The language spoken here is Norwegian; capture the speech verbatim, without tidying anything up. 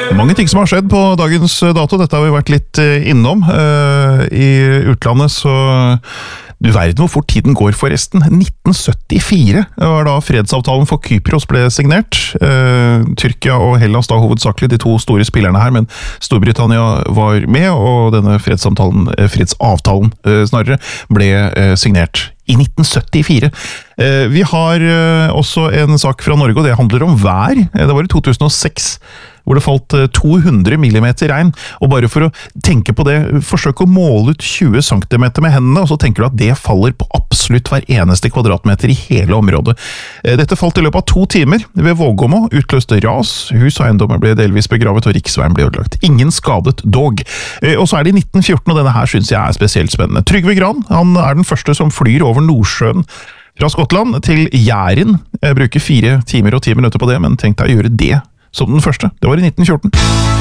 Mange ting som har skjedd på dagens dato, dette har vi vært litt innom. I utlandet så, du verden hvor fort tiden går forresten. nitten syttifire var da fredsavtalen for Kypros ble signert. Tyrkia og Hellas da hovedsakelig, de to store spillerne her, men Storbritannia var med, og denne fredsavtalen, fredsavtalen snarere, ble signert i nitten syttifire. Vi har også en sak fra Norge, og det handler om vær. Det var i to tusen og seks, hvor det falt to hundre millimeter regn. Og bare for å tenke på det, forsøk å måle ut tjue centimeter med hendene, og så tenker du at det faller på absolutt hver eneste kvadratmeter i hele området. Dette falt i løpet av to timer ved Vågåmo, utløste ras, hus og eiendommer ble delvis begravet, og riksveien ble ødelagt. Ingen skadet dog. Og så er det i nitten fjorten, og denne her synes jeg er spesielt spennende. Trygve Gran, han er den første som flyr over Nordsjøen fra Skottland til Jæren. Jeg bruker fire timer og ti minutter på det, men tenkte jeg å gjøre det som den første. Det var i nitten fjorten.